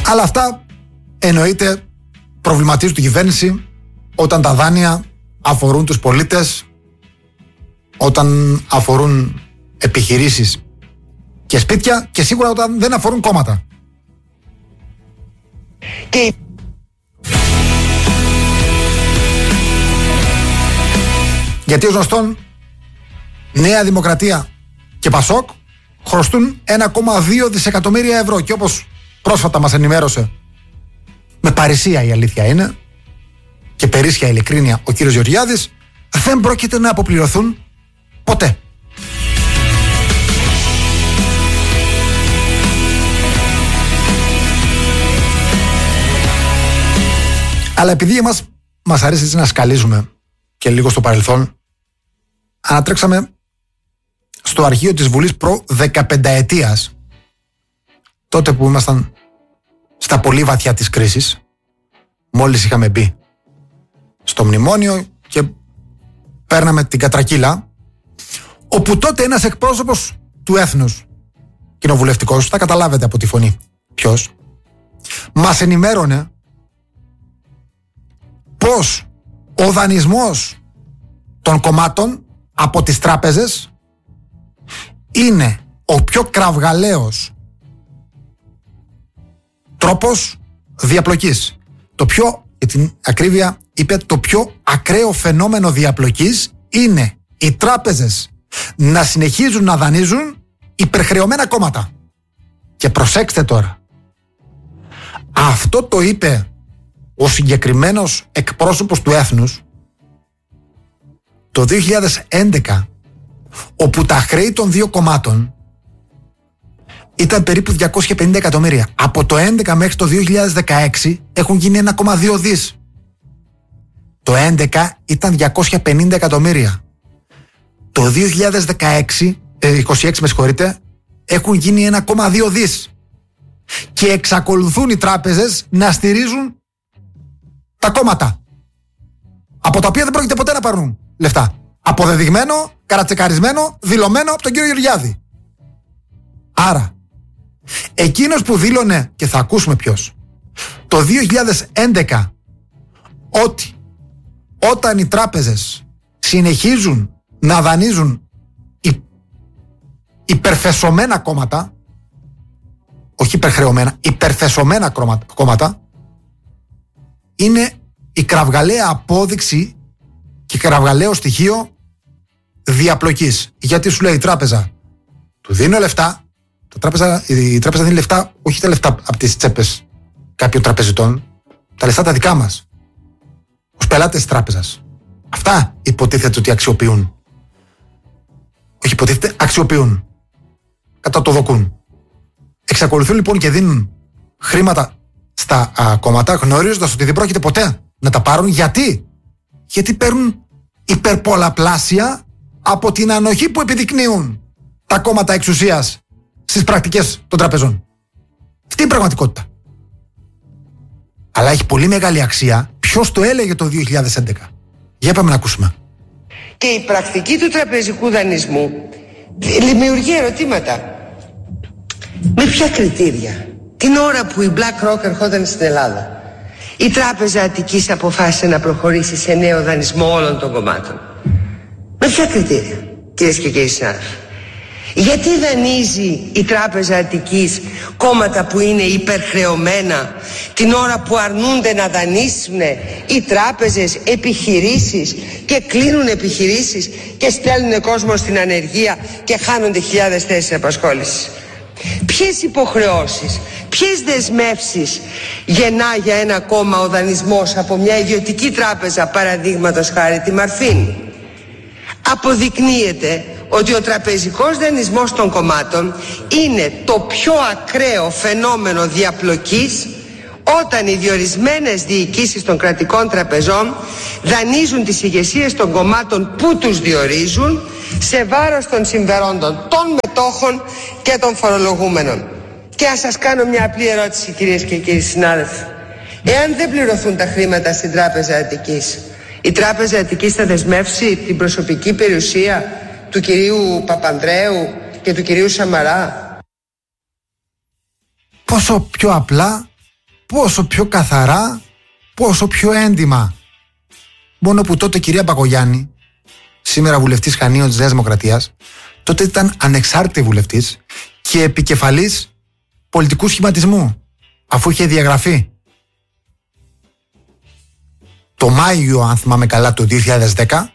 Αλλά αυτά εννοείται προβληματίζουν την κυβέρνηση όταν τα δάνεια αφορούν τους πολίτες, όταν αφορούν επιχειρήσεις και σπίτια και σίγουρα όταν δεν αφορούν κόμματα. Γιατί ως γνωστόν Νέα Δημοκρατία και Πασόκ χρωστούν 1,2 δισεκατομμύρια ευρώ και όπως πρόσφατα μας ενημέρωσε με παρησία η αλήθεια είναι και περίσσια ειλικρίνεια ο κύριος Γεωργιάδης, δεν πρόκειται να αποπληρωθούν ποτέ. Αλλά επειδή μας αρέσει έτσι να σκαλίζουμε και λίγο στο παρελθόν, ανατρέξαμε στο αρχείο της Βουλής προ 15 ετίας, τότε που ήμασταν στα πολύ βαθιά της κρίσης, μόλις είχαμε μπει στο μνημόνιο και παίρναμε την κατρακύλα, όπου τότε ένας εκπρόσωπος του έθνους, κοινοβουλευτικός, θα καταλάβετε από τη φωνή ποιος, μας ενημέρωνε πως ο δανεισμός των κομμάτων από τις τράπεζες είναι ο πιο κραυγαλαίος τρόπος διαπλοκής. Το πιο, για την ακρίβεια, είπε το πιο ακραίο φαινόμενο διαπλοκής είναι οι τράπεζες να συνεχίζουν να δανείζουν υπερχρεωμένα κόμματα. Και προσέξτε τώρα, αυτό το είπε ο συγκεκριμένος εκπρόσωπος του έθνους το 2011, όπου τα χρέη των δύο κομμάτων ήταν περίπου 250 εκατομμύρια. Από το 2011 μέχρι το 2016 έχουν γίνει 1,2 δις. Το 2011 ήταν 250 εκατομμύρια. Το 2026 με συγχωρείτε, έχουν γίνει 1,2 δις. Και εξακολουθούν οι τράπεζες να στηρίζουν τα κόμματα, από τα οποία δεν πρόκειται ποτέ να πάρουν λεφτά. Αποδεδειγμένο, καρατσεκαρισμένο, δηλωμένο από τον κύριο Γεωργιάδη. Άρα, εκείνος που δήλωνε, και θα ακούσουμε ποιος, το 2011, ότι όταν οι τράπεζες συνεχίζουν να δανείζουν υπερφεσωμένα κόμματα, όχι υπερχρεωμένα, υπερφεσωμένα κόμματα, είναι η κραυγαλαία απόδειξη και κραυγαλαίο στοιχείο διαπλοκής. Γιατί σου λέει η τράπεζα, του δίνω λεφτά, η τράπεζα δίνει λεφτά, όχι τα λεφτά από τις τσέπες κάποιων τραπεζιτών, τα λεφτά τα δικά μας, ως πελάτες της τράπεζας. Αυτά υποτίθεται ότι αξιοποιούν. Όχι υποτίθεται, αξιοποιούν. Κατά το δοκούν. Εξακολουθούν λοιπόν και δίνουν χρήματα στα κόμματα, γνωρίζοντας ότι δεν πρόκειται ποτέ να τα πάρουν. Γιατί παίρνουν υπερπολαπλάσια από την ανοχή που επιδεικνύουν τα κόμματα εξουσίας στις πρακτικές των τραπεζών. Αυτή είναι η πραγματικότητα. Αλλά έχει πολύ μεγάλη αξία ποιος το έλεγε το 2011. Για πάμε να ακούσουμε. Και η πρακτική του τραπεζικού δανεισμού δημιουργεί ερωτήματα. Με ποια κριτήρια? Την ώρα που η BlackRock ερχόταν στην Ελλάδα, η Τράπεζα Αττικής αποφάσισε να προχωρήσει σε νέο δανεισμό όλων των κομμάτων. Με ποια κριτήρια, κυρίες και κύριοι συνάδελφοι? Γιατί δανείζει η Τράπεζα Αττικής κόμματα που είναι υπερχρεωμένα, την ώρα που αρνούνται να δανείσουν οι τράπεζες επιχειρήσεις και κλείνουν επιχειρήσεις και στέλνουν κόσμο στην ανεργία και χάνονται χιλιάδες θέσεις απασχόλησης? Ποιες υποχρεώσεις, ποιες δεσμεύσεις γεννά για ένα κόμμα ο δανεισμός από μια ιδιωτική τράπεζα, παραδείγματος χάρη τη Μαρφίν? Αποδεικνύεται ότι ο τραπεζικός δανεισμός των κομμάτων είναι το πιο ακραίο φαινόμενο διαπλοκής, όταν οι διορισμένες διοικήσεις των κρατικών τραπεζών δανείζουν τις ηγεσίες των κομμάτων που τους διορίζουν σε βάρος των συμφερόντων των μετόχων και των φορολογούμενων. Και ας σας κάνω μια απλή ερώτηση, κυρίες και κύριοι συνάδελφοι. Εάν δεν πληρωθούν τα χρήματα στην Τράπεζα Αττικής, η Τράπεζα Αττικής θα δεσμεύσει την προσωπική περιουσία του κυρίου Παπανδρέου και του κυρίου Σαμαρά? Πόσο πιο απλά πόσο πιο καθαρά, πόσο πιο έντιμα. Μόνο που τότε η κυρία Μπακογιάννη, σήμερα βουλευτής Χανίων της Νέας Δημοκρατίας, τότε ήταν ανεξάρτητη βουλευτής και επικεφαλής πολιτικού σχηματισμού, αφού είχε διαγραφεί το Μάιο, αν θυμάμαι καλά, του 2010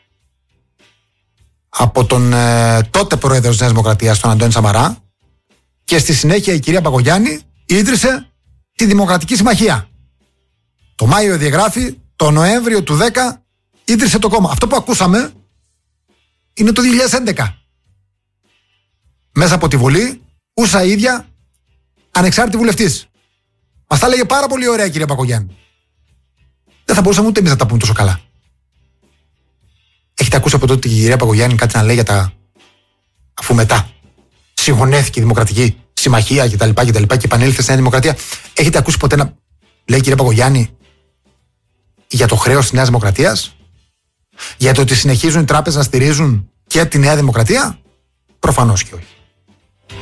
από τον τότε πρόεδρο της Νέας Δημοκρατίας, τον Αντώνη Σαμαρά, και στη συνέχεια η κυρία Μπακογιάννη ίδρυσε τη Δημοκρατική Συμμαχία. Το Μάιο διαγράφει, το Νοέμβριο του 10 ίδρυσε το κόμμα. Αυτό που ακούσαμε είναι το 2011. Μέσα από τη Βουλή, ούσα ίδια ανεξάρτητη βουλευτής. Μας τα λέγε πάρα πολύ ωραία η κυρία Μπακογιάννη. Δεν θα μπορούσαμε ούτε εμείς να τα πούμε τόσο καλά. Έχετε ακούσει από τότε η κυρία Μπακογιάννη κάτι να λέει για τα... αφού μετά συγχωνεύτηκε η Δημοκρατική Συμμαχία κτλ. Και επανήλθε στη Νέα Δημοκρατία. Έχετε ακούσει ποτέ να λέει η κυρία Μπακογιάννη για το χρέος της Νέας Δημοκρατίας? Για το ότι συνεχίζουν οι τράπεζες να στηρίζουν και τη Νέα Δημοκρατία? Προφανώς και όχι.